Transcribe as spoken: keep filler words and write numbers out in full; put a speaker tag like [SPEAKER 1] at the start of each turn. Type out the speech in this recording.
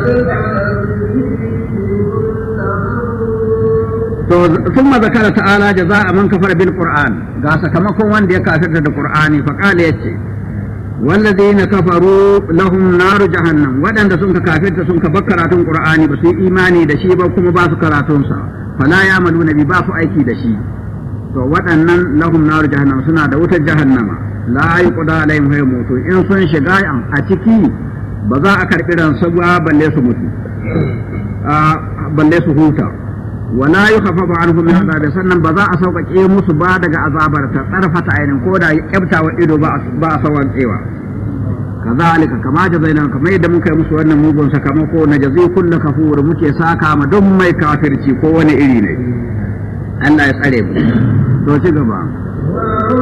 [SPEAKER 1] to thumma zakara ta'ala jazaa man kafara bil qur'an ga sakamakon wanda ya kafirta da qur'ani fa qala yace walladheena kafaru lahum naru jahannam wadanda sun ka kafirta sun ka bakkaratun qur'ani ba su imani da shi ba kuma ba su karatun sa fala ya'maluna bi ba su aiki da shi to waɗannan lahum naru jahannam suna da wutar jahannama la yuqda alaihim hay mutu in sun shiga a ciki ba za a karbi ransu ba balle su mutu balle su huta wala yukhaffafu anhum min azabi sannan ba za a sauƙaƙe musu ba daga azabar ta tsarfata ainin ko da kyaftawa ido ba ba a sauƙaƙewa kazalika kama jazaina kamar yadda muka yi musu wannan mugun sakamako na jazi kullu kafur muke saka ma duk mai kafirci ko wani iri ne Allah ya tsare mu to ci gaba